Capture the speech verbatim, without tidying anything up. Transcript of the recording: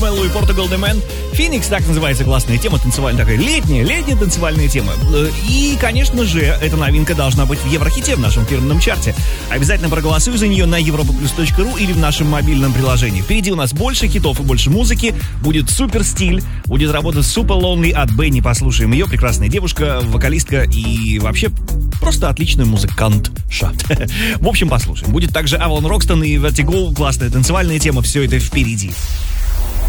Маршмеллоу и Portugal The Man. Phoenix, так называется классная тема, танцевальная такая, летняя, летняя танцевальная тема. И, конечно же, эта новинка должна быть в Еврохите, в нашем фирменном чарте. Обязательно проголосуй за нее на европаплюс точка ру или в нашем мобильном приложении. Впереди у нас больше хитов и больше музыки. Будет супер стиль, будет работа Super Lonely от Бенни. Послушаем ее, прекрасная девушка, вокалистка и вообще просто отличный музыкант-ша. В общем, послушаем. Будет также Авалон Рокстон и Vertigo, классная танцевальная тема. Все это впереди.